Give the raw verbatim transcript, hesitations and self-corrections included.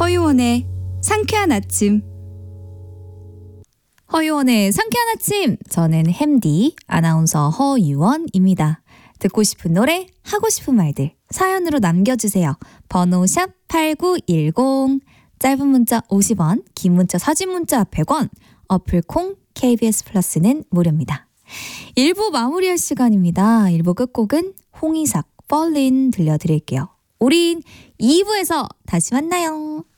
허유원의 상쾌한 아침. 허유원의 상쾌한 아침. 저는 햄디 아나운서 허유원입니다. 듣고 싶은 노래, 하고 싶은 말들 사연으로 남겨주세요. 번호 샵 팔구일공, 짧은 문자 오십 원, 긴 문자 사진 문자 백 원, 어플 콩 케이비에스 플러스는 무료입니다. 일 부 마무리할 시간입니다. 일 부 끝곡은 홍이삭 Fall In 들려드릴게요. 우린 이 부에서 다시 만나요.